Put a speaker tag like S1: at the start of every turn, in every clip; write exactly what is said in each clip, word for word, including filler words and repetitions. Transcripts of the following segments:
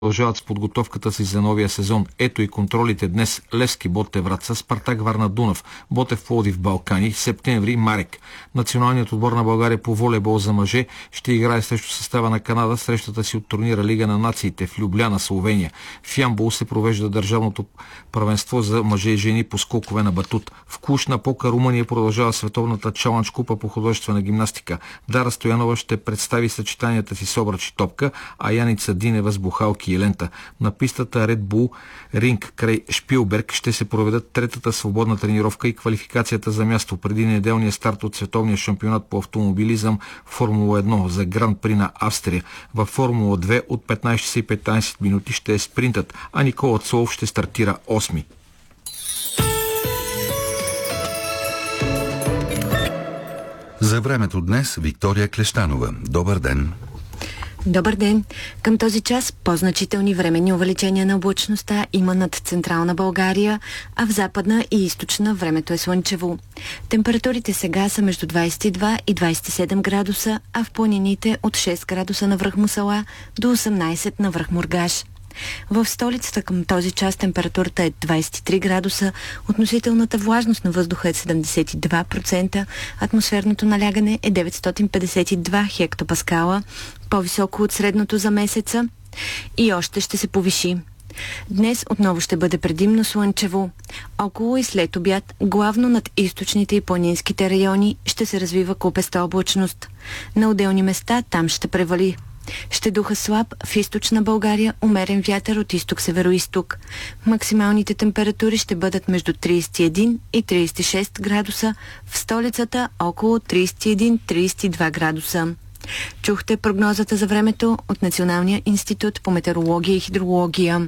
S1: продължават с подготовката си за новия сезон. Ето и контролите днес: Левски Ботев Враца, Спартак Варна Дунав, Ботев Пловдив Балкани, Септември Марек. Националният отбор на България по волейбол за мъже ще играе срещу състава на Канада срещата си от турнира Лига на нациите в Любляна, Словения. В Ямбол се провежда държавното първенство за мъже и жени по скокове на батут. В Клуж-Напока, Румъния, продължава световната чалъндж купа по художествена гимнастика. Дара Стоянова ще представи съчетанията си с обръч и топка, а Яница Динева с бухалки и лента. На пистата Red Bull Ринг край Шпилберг ще се проведат третата свободна тренировка и квалификацията за място преди неделния старт от световния шампионат по автомобилизъм Формула едно за Гран При на Австрия. Във Формула две от петнайсет часа и петнайсет минути ще е спринтът, а Никола Цолов ще стартира осми.
S2: За времето днес Виктория Клещанова. Добър ден!
S3: Добър ден! Към този час по-значителни временни увеличения на облачността има над централна България, а в западна и източна времето е слънчево. Температурите сега са между двайсет и два и двайсет и седем градуса, а в планините от шест градуса на връх Мусала до осемнайсет на връх Мургаш. В столицата към този час температурата е двайсет и три градуса, относителната влажност на въздуха е седемдесет и два процента, атмосферното налягане е деветстотин петдесет и два хектопаскала, по-високо от средното за месеца, и още ще се повиши. Днес отново ще бъде предимно слънчево. Около и след обяд, главно над източните и планинските райони, ще се развива купеста облачност. На отделни места там ще превали. Ще духа слаб в източна България умерен вятър от изток-североизток. Максималните температури ще бъдат между трийсет и един и трийсет и шест градуса, в столицата около трийсет и един до трийсет и два градуса. Чухте прогнозата за времето от Националния институт по метеорология и хидрология.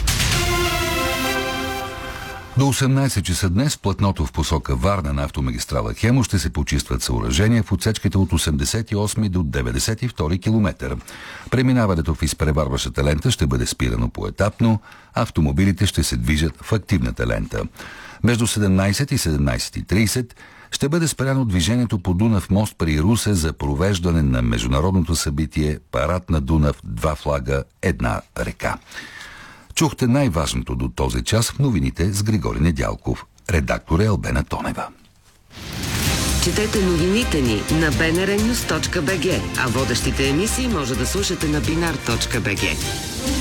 S2: До осемнайсет часа днес платното в посока Варна на автомагистрала Хемус ще се почистват съоръжения в отсечките от осемдесет и осми до деветдесет и втори километър. Преминаването в изпреварващата лента ще бъде спирано поетапно, автомобилите ще се движат в активната лента. Между седемнайсет и седемнайсет и трийсет ще бъде спряно движението по Дунав мост при Русе за провеждане на международното събитие Парад на Дунав, два флага, една река. Чухте най-важното до този час в новините с Григори Недялков. Редактор е Албена Тонева.
S4: Четете новините ни на би ен ар нюз точка би джи, а водещите емисии може да слушате на бинар точка би джи.